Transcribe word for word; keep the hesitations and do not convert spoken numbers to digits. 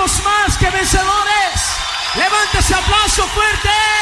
somos más que vencedores. Levanta ese aplauso fuerte.